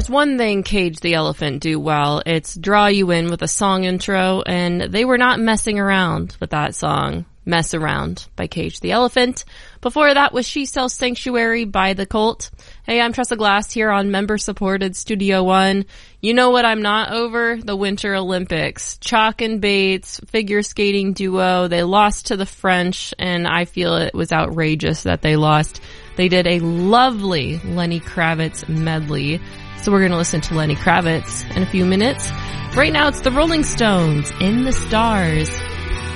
there's one thing Cage the Elephant do well, it's draw you in with a song intro, and they were not messing around with that song. Mess Around by Cage the Elephant. Before that was She Sells Sanctuary by The Cult. Hey, I'm Tressa Glass here on member-supported Studio One. You know what I'm not over? The Winter Olympics. Chalk and Bates, figure skating duo. They lost to the French, and I feel it was outrageous that they lost. They did a lovely Lenny Kravitz medley. So we're going to listen to Lenny Kravitz in a few minutes. Right now it's the Rolling Stones, In the Stars.